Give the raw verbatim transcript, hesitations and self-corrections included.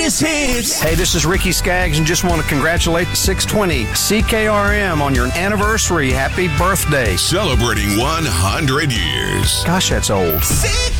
greatest hits. Hey, this is Ricky Skaggs, and just want to congratulate six twenty C K R M on your anniversary. Happy birthday. Celebrating one hundred years. Gosh, that's old. Six